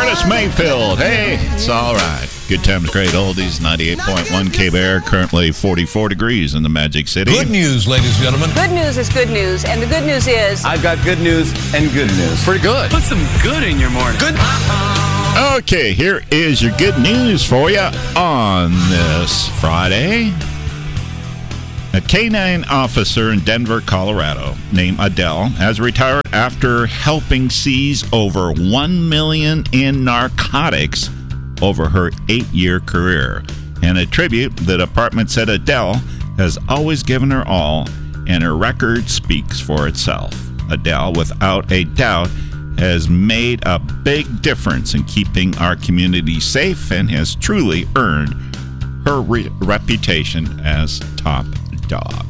Curtis Mayfield. Hey, it's all right. Good times, great oldies. 98.1 K-Bear. Currently 44 degrees in the Magic City. Good news, ladies and gentlemen. Good news is good news, and the good news is... I've got good news and good news. Pretty good. Put some good in your morning. Good. Okay, here is your good news for you on this Friday. A K-9 officer in Denver, Colorado, named Adele, has retired after helping seize over $1 million in narcotics over her 8-year career. In a tribute, the department said Adele has always given her all, and her record speaks for itself. Adele, without a doubt, has made a big difference in keeping our community safe and has truly earned her reputation as top dog.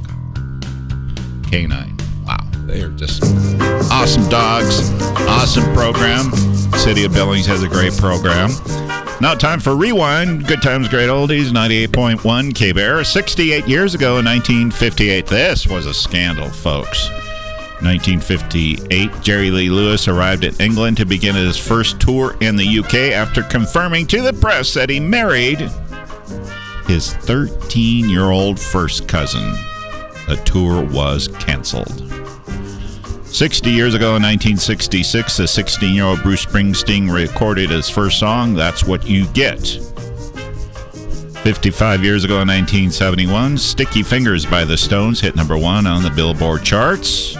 K-9. Wow. They are just awesome dogs. Awesome program. City of Billings has a great program. Now time for Rewind. Good times, great oldies. 98.1 K-Bear. 68 years ago in 1958. This was a scandal, folks. 1958, Jerry Lee Lewis arrived in England to begin his first tour in the UK after confirming to the press that he married his 13-year-old first cousin. The tour was canceled. 60 years ago in 1966, the 16-year-old Bruce Springsteen recorded his first song, That's What You Get. 55 years ago in 1971, Sticky Fingers by the Stones hit number 1 on the Billboard charts.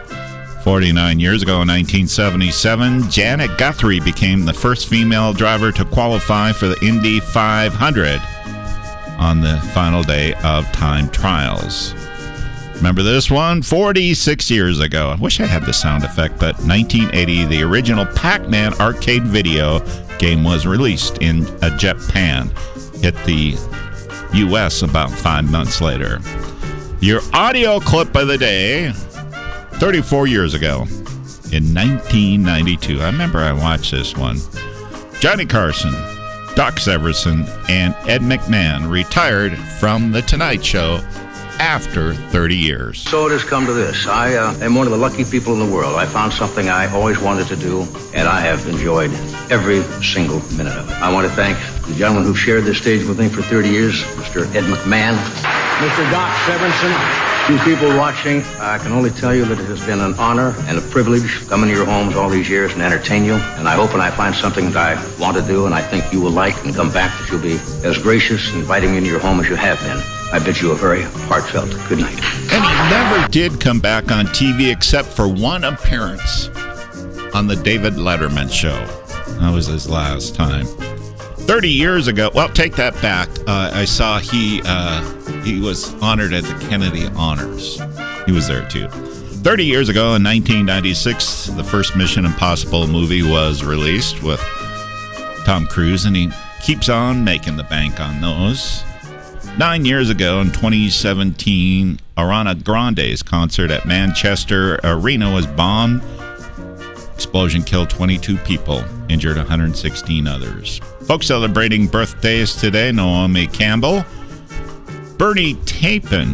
49 years ago in 1977, Janet Guthrie became the first female driver to qualify for the Indy 500 on the final day of time trials. Remember this one? 46 years ago. I wish I had the sound effect, but 1980, the original Pac-Man arcade video game was released in Japan. Hit the U.S. about 5 months later. Your audio clip of the day, 34 years ago, in 1992. I remember I watched this one. Johnny Carson, Doc Severinsen, and Ed McMahon retired from The Tonight Show after 30 years. So it has come to this. I am one of the lucky people in the world. I found something I always wanted to do, and I have enjoyed every single minute of it. I want to thank the gentleman who shared this stage with me for 30 years, Mr. Ed McMahon, Mr. Doc Severinsen. You people watching, I can only tell you that it has been an honor and a privilege to come into your homes all these years and entertain you. And I hope and I find something that I want to do and I think you will like and come back, that you'll be as gracious in inviting me into your home as you have been. I bid you a very heartfelt good night. And he never did come back on TV except for one appearance on the David Letterman show. That was his last time. 30 years ago, well, take that back. I saw he was honored at the Kennedy Honors. He was there too. 30 years ago in 1996, the first Mission Impossible movie was released with Tom Cruise, and he keeps on making the bank on those. 9 years ago in 2017, Ariana Grande's concert at Manchester Arena was bombed. Explosion killed 22 people, injured 116 others. Folks celebrating birthdays today: Naomi Campbell, Bernie Taupin,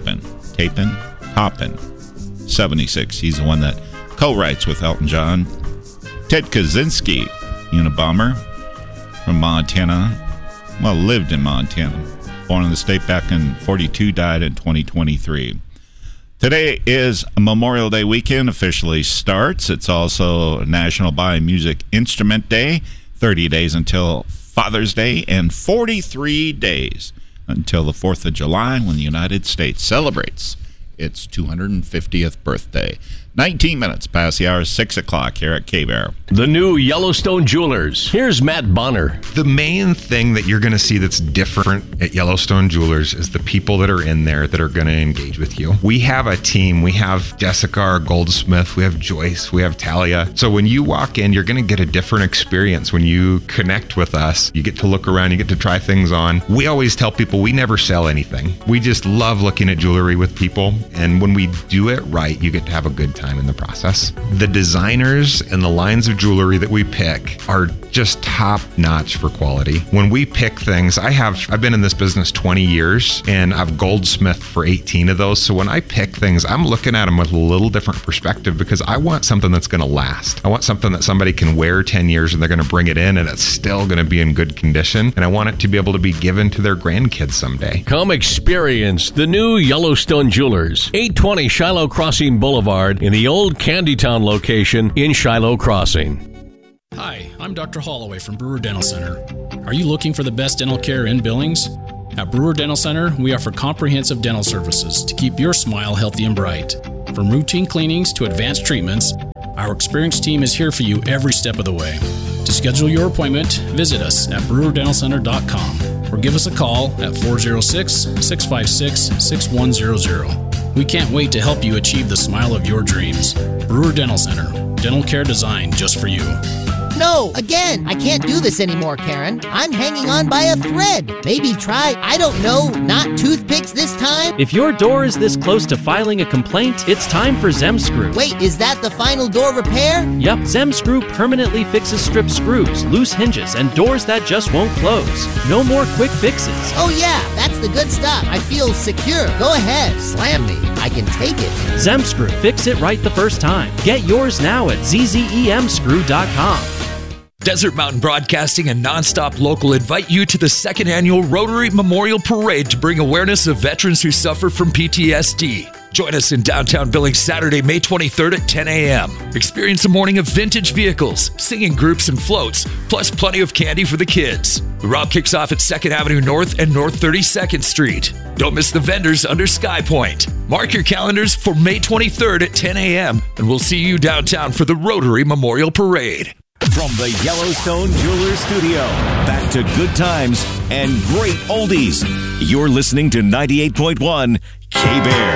76. He's the one that co-writes with Elton John. Ted Kaczynski, Unabomber from Montana. Well, lived in Montana. Born in the state back in 42, died in 2023. Today is Memorial Day weekend, officially starts. It's also National Buy Music Instrument Day. 30 days until Father's Day and 43 days until the 4th of July, when the United States celebrates its 250th birthday. 19 minutes past the hour, 6 o'clock here at K-Bear. The new Yellowstone Jewelers. Here's Matt Bonner. The main thing that you're going to see that's different at Yellowstone Jewelers is the people that are in there that are going to engage with you. We have a team. We have Jessica, our goldsmith. We have Joyce. We have Talia. So when you walk in, you're going to get a different experience. When you connect with us, you get to look around, you get to try things on. We always tell people we never sell anything. We just love looking at jewelry with people. And when we do it right, you get to have a good time in the process. The designers and the lines of jewelry that we pick are just top notch for quality. When we pick things, I've been in this business 20 years and I've goldsmithed for 18 of those. So when I pick things, I'm looking at them with a little different perspective because I want something that's going to last. I want something that somebody can wear 10 years and they're going to bring it in and it's still going to be in good condition. And I want it to be able to be given to their grandkids someday. Come experience the new Yellowstone Jewelers, 820 Shiloh Crossing Boulevard in the old Candytown location in Shiloh Crossing. Hi, I'm Dr. Holloway from Brewer Dental Center. Are you looking for the best dental care in Billings? At Brewer Dental Center, we offer comprehensive dental services to keep your smile healthy and bright. From routine cleanings to advanced treatments, our experienced team is here for you every step of the way. To schedule your appointment, visit us at brewerdentalcenter.com or give us a call at 406-656-6100. We can't wait to help you achieve the smile of your dreams. Brewer Dental Center, dental care designed just for you. No, again, I can't do this anymore, Karen. I'm hanging on by a thread. Maybe try, I don't know, not toothpicks this time? If your door is this close to filing a complaint, it's time for Zemscrew. Wait, is that the final door repair? Yep, Zemscrew permanently fixes stripped screws, loose hinges, and doors that just won't close. No more quick fixes. Oh yeah, that's the good stuff. I feel secure. Go ahead, slam me. I can take it. Zemscrew, fix it right the first time. Get yours now at zzemscrew.com. Desert Mountain Broadcasting and Nonstop Local invite you to the second annual Rotary Memorial Parade to bring awareness of veterans who suffer from PTSD. Join us in downtown Billings Saturday, May 23rd at 10 a.m. Experience a morning of vintage vehicles, singing groups and floats, plus plenty of candy for the kids. The route kicks off at 2nd Avenue North and North 32nd Street. Don't miss the vendors under Sky Point. Mark your calendars for May 23rd at 10 a.m. and we'll see you downtown for the Rotary Memorial Parade. From the Yellowstone Jewelers Studio, back to good times and great oldies. You're listening to 98.1 K-Bear.